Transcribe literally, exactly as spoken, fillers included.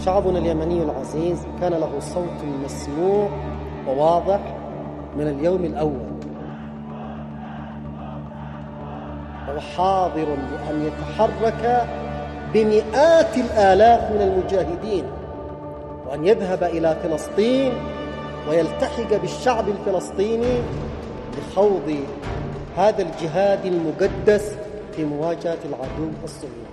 شعبنا اليمني العزيز كان له صوت مسموع وواضح من اليوم الأول، وهو حاضر بأن يتحرك بمئات الآلاف من المجاهدين وأن يذهب إلى فلسطين ويلتحق بالشعب الفلسطيني لخوض هذا الجهاد المقدس في مواجهة العدو الصهيوني.